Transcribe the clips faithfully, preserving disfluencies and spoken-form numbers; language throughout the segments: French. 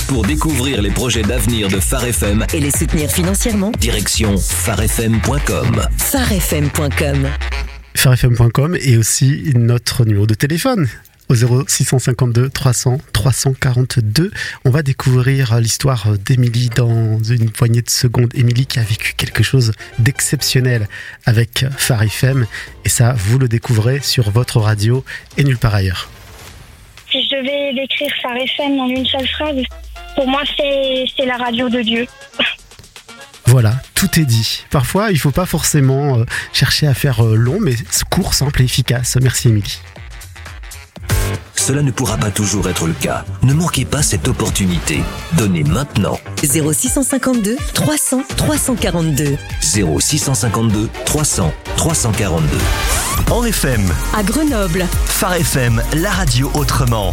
Pour découvrir les projets d'avenir de Phare F M et les soutenir financièrement, direction phare f m point com. phare f m point com. phare f m point com et aussi notre numéro de téléphone au zéro six cent cinquante-deux trois cents trois cent quarante-deux. On va découvrir l'histoire d'Émilie dans une poignée de secondes. Émilie qui a vécu quelque chose d'exceptionnel avec Phare F M, et ça, vous le découvrez sur votre radio et nulle part ailleurs. Si je devais décrire Phare F M en une seule phrase, pour moi, c'est, c'est la radio de Dieu. Voilà, tout est dit. Parfois, il ne faut pas forcément chercher à faire long, mais court, simple et efficace. Merci Émilie. Cela ne pourra pas toujours être le cas. Ne manquez pas cette opportunité. Donnez maintenant. zéro six cent cinquante-deux trois cents trois cent quarante-deux. zéro six cent cinquante-deux trois cents trois cent quarante-deux. En F M. À Grenoble. Phare F M, la radio autrement.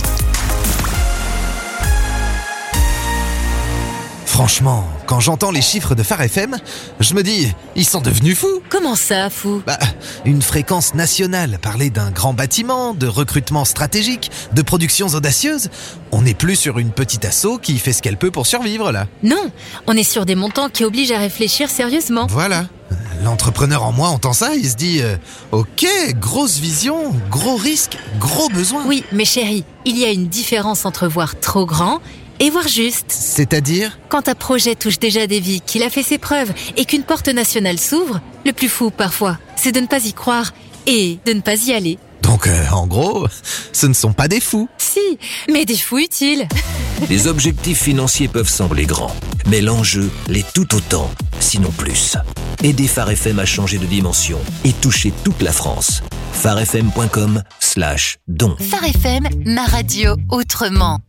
Franchement, quand j'entends les chiffres de Phare F M, je me dis, ils sont devenus fous. Comment ça, fou ? Bah, une fréquence nationale, parler d'un grand bâtiment, de recrutement stratégique, de productions audacieuses. On n'est plus sur une petite asso qui fait ce qu'elle peut pour survivre, là. Non, on est sur des montants qui obligent à réfléchir sérieusement. Voilà. L'entrepreneur en moi entend ça, il se dit euh, « Ok, grosse vision, gros risque, gros besoin. » Oui, mais chérie, il y a une différence entre voir trop grand et voir juste. C'est-à-dire ? Quand un projet touche déjà des vies, qu'il a fait ses preuves et qu'une porte nationale s'ouvre, le plus fou parfois, c'est de ne pas y croire et de ne pas y aller. Donc, euh, en gros, ce ne sont pas des fous. Si, mais des fous utiles. Les objectifs financiers peuvent sembler grands, mais l'enjeu l'est tout autant, sinon plus. Aidez Phare F M à changer de dimension et toucher toute la France. phare f m point com slash don. Phare F M, ma radio autrement.